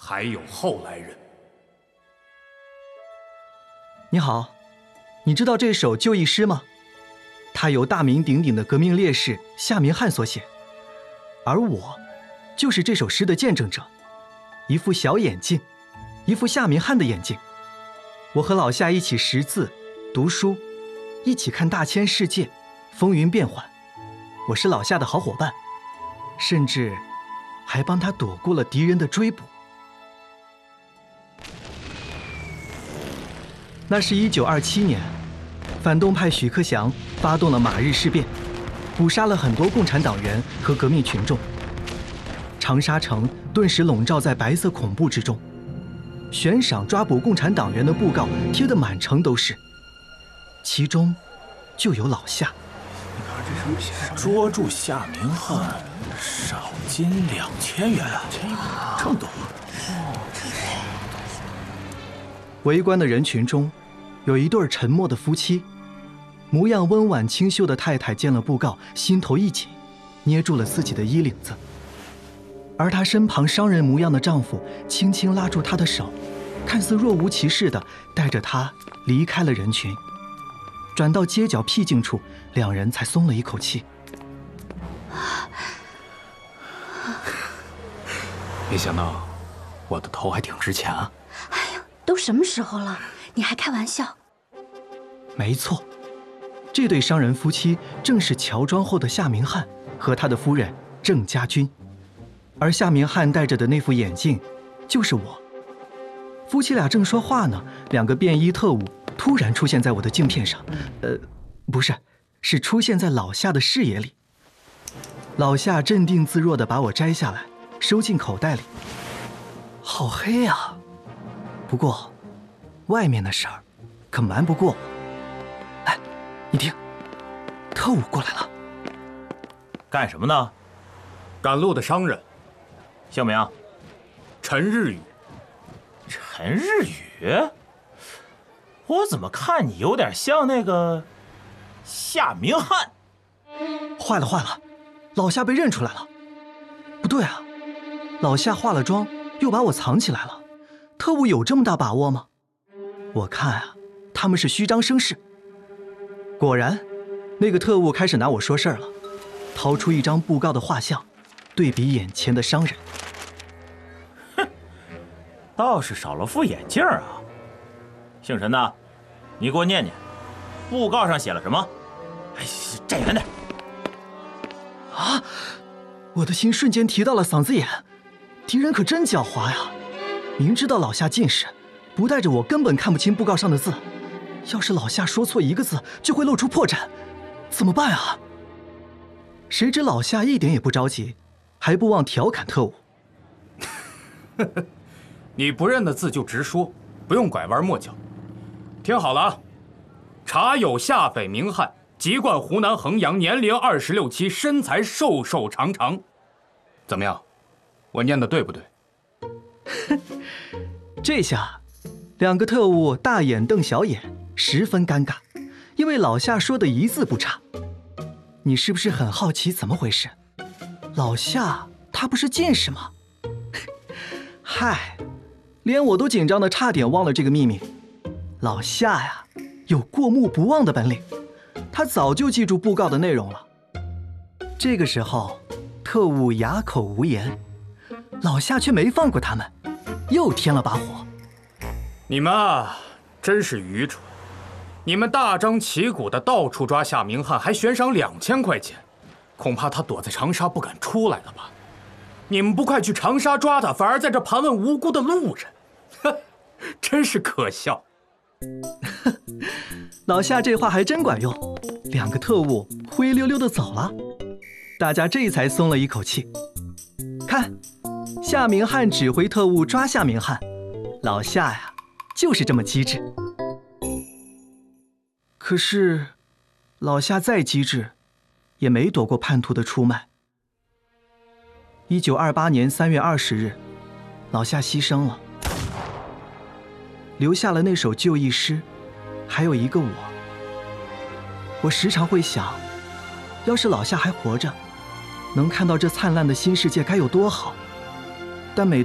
还有后来人。 你好，你知道这首就义诗吗？它由大名鼎鼎的革命烈士夏明翰所写，而我就是这首诗的见证者，一副小眼镜，一副夏明翰的眼镜。我和老夏一起识字、读书，一起看大千世界，风云变幻。我是老夏的好伙伴，甚至还帮他躲过了敌人的追捕。那是1927年，反动派许克祥发动了马日事变，捕杀了很多共产党员和革命群众。长沙城顿时笼罩在白色恐怖之中，悬赏抓捕共产党员的布告贴得满城都是，其中就有老夏。 你看这上面写什么？捉住夏明翰，赏金2000元啊！这么多！ 围观的人群中，有一对沉默的夫妻，模样温婉清秀的太太见了布告，心头一紧，捏住了自己的衣领子。而她身旁商人模样的丈夫轻轻拉住她的手，看似若无其事地带着她离开了人群。转到街角僻静处，两人才松了一口气。 没想到我的头还挺值钱啊！ 都什么时候了，你还开玩笑？ 没错，这对商人夫妻正是乔装后的夏明翰和他的夫人郑家军，而夏明翰戴着的那副眼镜就是我。夫妻俩正说话呢，两个便衣特务突然出现在我的镜片上，不是，是出现在老夏的视野里。老夏镇定自若地把我摘下来，收进口袋里。好黑呀！不过，外面的事儿可瞒不过我。哎，你听，特务过来了。 干什么呢？ 赶路的商人， 姓名？ 陈日宇。 陈日宇？我怎么看你有点像那个夏明翰？ 坏了坏了，老夏被认出来了。不对啊，老夏化了妆，又把我藏起来了。特务有这么大把握吗？我看啊，他们是虚张声势。果然，那个特务开始拿我说事儿了，掏出一张布告的画像，对比眼前的商人。 哼，倒是少了副眼镜啊。姓陈的，你给我念念，布告上写了什么？哎，站远点。 啊！我的心瞬间提到了嗓子眼，敌人可真狡猾呀！明知道老夏近视，不带着我根本看不清布告上的字。要是老夏说错一个字，就会露出破绽，怎么办啊？谁知老夏一点也不着急，还不忘调侃特务：“ 你不认的字就直说，不用拐弯抹角。听好了啊，查有夏匪明翰，籍贯湖南衡阳，年龄26、7，身材瘦瘦长长。怎么样？我念的对不对？” 这下，两个特务大眼瞪小眼，十分尴尬，因为老夏说的一字不差。你是不是很好奇怎么回事？老夏他不是近视吗？嗨，连我都紧张的差点忘了这个秘密。老夏呀，有过目不忘的本领，他早就记住布告的内容了。这个时候，特务哑口无言，老夏却没放过他们，又添了把火。 你们啊，真是愚蠢！你们大张旗鼓的到处抓夏明翰，还悬赏2000块钱，恐怕他躲在长沙不敢出来了吧？你们不快去长沙抓他，反而在这盘问无辜的路人，哼，真是可笑！ 老夏这话还真管用，两个特务灰溜溜的走了，大家这才松了一口气。看，夏明翰指挥特务抓夏明翰，老夏呀，就是这么机智。可是，老夏再机智，也没躲过叛徒的出卖。1928年3月20日，老夏牺牲了，留下了那首就义诗，还有一个我。我时常会想，要是老夏还活着，能看到这灿烂的新世界该有多好。但每